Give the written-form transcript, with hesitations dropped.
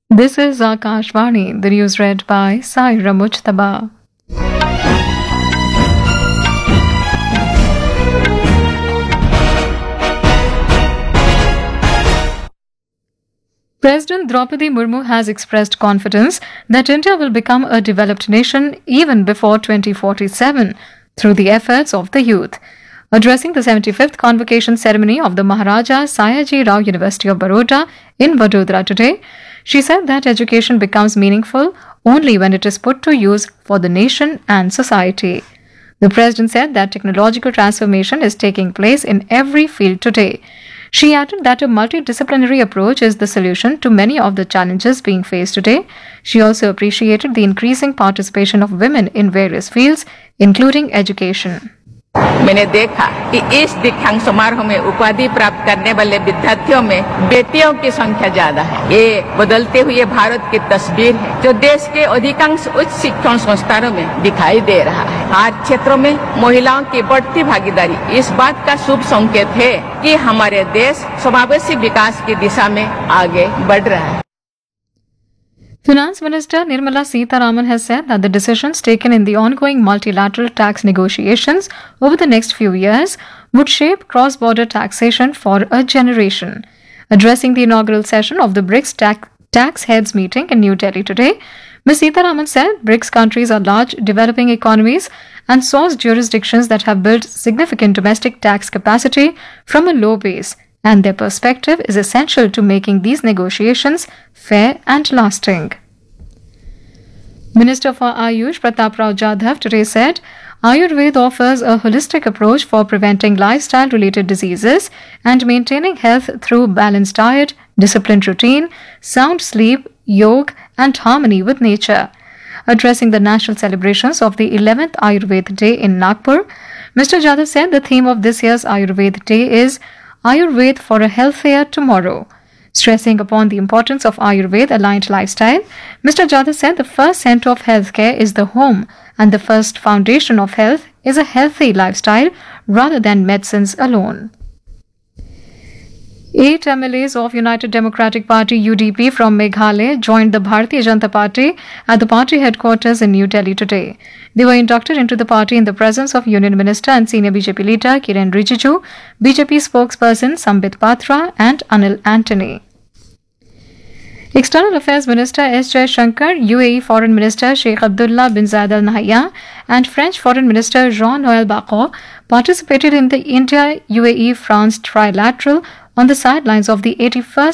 This is Akashvani, the news read by Saira Mujtaba. President Draupadi Murmu has expressed confidence that India will become a developed nation even before 2047 through the efforts of the youth. Addressing the 75th convocation ceremony of the Maharaja Sayaji Rao University of Baroda in Vadodara today, she said that education becomes meaningful only when it is put to use for the nation and society. The president said that technological transformation is taking place in every field today. She added that a multidisciplinary approach is the solution to many of the challenges being faced today. She also appreciated the increasing participation of women in various fields, including education. मैंने देखा कि इस दीक्षांत समारोह में उपाधि प्राप्त करने वाले विद्यार्थियों में बेटियों की संख्या ज्यादा है। ये बदलते हुए भारत की तस्वीर है जो देश के अधिकांश उच्च शिक्षण संस्थानों में दिखाई दे रहा है। हर क्षेत्रों में महिलाओं की बढ़ती भागीदारी इस बात का शुभ संकेत है कि हमारे देश समावेशी विकास की दिशा में आगे बढ़ रहा है। Finance Minister Nirmala Sitharaman has said that the decisions taken in the ongoing multilateral tax negotiations over the next few years would shape cross-border taxation for a generation. Addressing the inaugural session of the BRICS tax heads meeting in New Delhi today, Ms. Sitharaman said BRICS countries are large developing economies and source jurisdictions that have built significant domestic tax capacity from a low base, and their perspective is essential to making these negotiations fair and lasting. Minister for Ayush Pratap Rao Jadhav today said Ayurveda offers a holistic approach for preventing lifestyle-related diseases and maintaining health through balanced diet, disciplined routine, sound sleep, yoga, and harmony with nature. Addressing the national celebrations of the 11th Ayurveda Day in Nagpur, Mr. Jadhav said the theme of this year's Ayurveda Day is Ayurveda for a healthier tomorrow. Stressing upon the importance of Ayurveda-aligned lifestyle, Mr. Jadhav said the first center of healthcare is the home and the first foundation of health is a healthy lifestyle rather than medicines alone. 8 MLAs of United Democratic Party UDP from Meghalaya joined the Bharatiya Janata Party at the party headquarters in New Delhi today. They were inducted into the party in the presence of Union Minister and senior BJP leader Kiren Rijiju, BJP spokesperson Sambit Patra and Anil Antony. External Affairs Minister S. Jaishankar, UAE Foreign Minister Sheikh Abdullah bin Zayed Al Nahyan and French Foreign Minister Jean-Noël Barrot participated in the India-UAE-France trilateral on the sidelines of the 81st